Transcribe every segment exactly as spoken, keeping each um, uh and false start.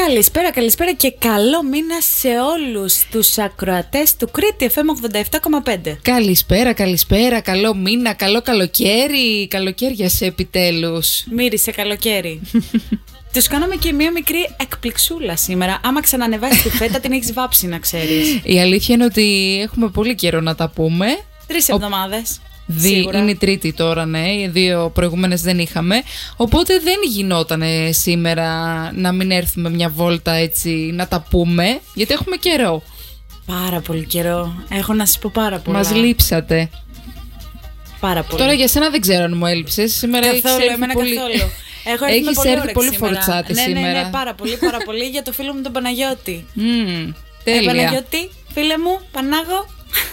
Καλησπέρα, καλησπέρα και καλό μήνα σε όλους τους ακροατές του Κρήτη εφ εμ ογδόντα επτά κόμμα πέντε. Καλησπέρα, καλησπέρα, καλό μήνα, καλό καλοκαίρι. Καλοκαίρια σε επιτέλους. Μύρισε καλοκαίρι. Τους κάναμε και μία μικρή εκπληξούλα σήμερα. Άμα ξανανεβάσει τη φέτα, την έχεις βάψει, να ξέρεις. Η αλήθεια είναι ότι έχουμε πολύ καιρό να τα πούμε. Τρεις εβδομάδες. Δι, είναι η τρίτη τώρα, ναι. Οι δύο προηγούμενες δεν είχαμε. Οπότε δεν γινόταν σήμερα να μην έρθουμε μια βόλτα έτσι να τα πούμε. Γιατί έχουμε καιρό. Πάρα πολύ καιρό. Έχω να σας πω πάρα πολλά. Μας λείψατε. Πάρα πολύ. Τώρα για σένα δεν ξέρω αν μου έλειψες. Σήμερα καθόλου, έχεις εμένα πολύ... καθόλου. Έχω έρθει έχεις πολύ έρθει πολύ σήμερα. φορτσάτη ναι, σήμερα. Ναι, ναι, πάρα πολύ, πάρα πολύ για το φίλο μου τον Παναγιώτη. Mm, τέλεια. Ε, Παναγιώτη, φίλε μου, Πανάγο.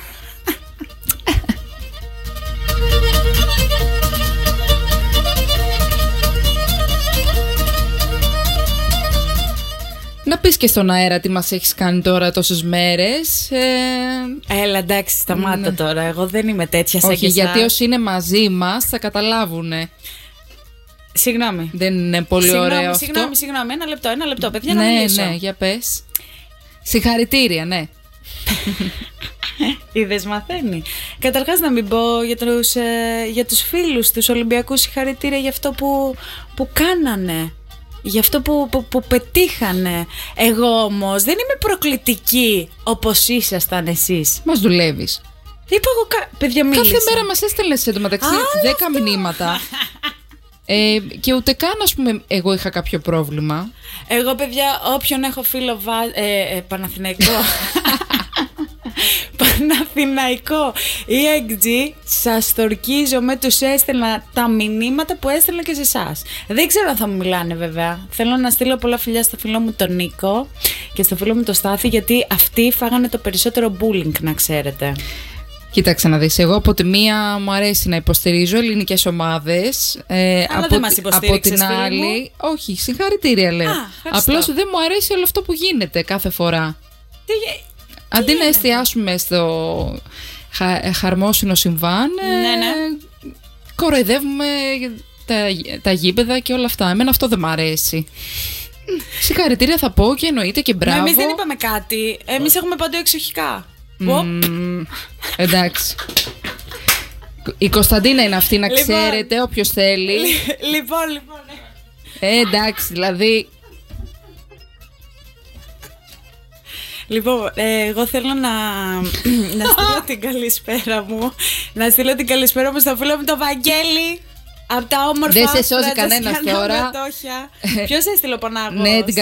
Να πεις και στον αέρα τι μας έχεις κάνει τώρα τόσες μέρες. ε... Έλα, εντάξει, σταμάτα ναι. τώρα. Εγώ δεν είμαι τέτοια σαν Όχι, και εσάς. γιατί όσοι είναι μαζί μας θα καταλάβουνε. Συγγνώμη. Δεν είναι πολύ συγγνώμη, ωραίο αυτό. Συγγνώμη, συγγνώμη. Ένα λεπτό, ένα λεπτό, παιδιά, ναι, να μιλήσω. Ναι, για πες. Συγχαρητήρια, ναι. Είδες, μαθαίνει. Καταρχάς να μην πω για τους, ε, για τους φίλους τους Ολυμπιακούς συγχαρητήρια για αυτό που, που κάνανε. Για αυτό που, που, που πετύχανε. Εγώ όμως δεν είμαι προκλητική όπως ήσασταν εσείς. Μας δουλεύεις. Είπα εγώ, κα... παιδιά, μίλησα. Κάθε μέρα μας έστελνες εντωμεταξύ δέκα μηνύματα. Ε, και ούτε καν, ας πούμε, εγώ είχα κάποιο πρόβλημα. Εγώ, παιδιά, όποιον έχω φίλο βα... ε, ε, Παναθηναϊκό Παναθηναϊκό ή εξ τζι, σας θορκίζομαι, τους έστελνα τα μηνύματα που έστελνα και σε εσάς. Δεν ξέρω αν θα μου μιλάνε, βέβαια. Θέλω να στείλω πολλά φιλιά στο φίλο μου τον Νίκο και στο φίλο μου τον Στάθη, γιατί αυτοί φάγανε το περισσότερο bullying, να ξέρετε. Κοίταξε να δεις, εγώ από τη μία μου αρέσει να υποστηρίζω ελληνικές ομάδες. ε, Αλλά από, δεν μας υποστήριξες, από την άλλη, μου. όχι, συγχαρητήρια λέω. Α, απλώς δεν μου αρέσει όλο αυτό που γίνεται κάθε φορά. Τι, Αντί τι να εστιάσουμε στο χα, χαρμόσυνο συμβάν, ναι, ναι. ε, κοροϊδεύουμε τα, τα γήπεδα και όλα αυτά. Εμένα αυτό δεν μ' αρέσει. Συγχαρητήρια θα πω και εννοείται και μπράβο. Εμείς δεν είπαμε κάτι. Εμείς έχουμε παντού εξοχικά. Mm, εντάξει. Η Κωνσταντίνα είναι αυτή, να λοιπόν, ξέρετε, όποιος θέλει. Λοιπόν, λοιπόν. Ε, εντάξει, δηλαδή. Λοιπόν, ε, εγώ θέλω να, να στείλω την καλησπέρα μου. Να στείλω την καλησπέρα μου στο φίλο μου το Βαγγέλη. Από τα όμορφα. Δεν σε σώζει κανένας τώρα. Ποιος έστειλε ο Πανάγος? Ναι, την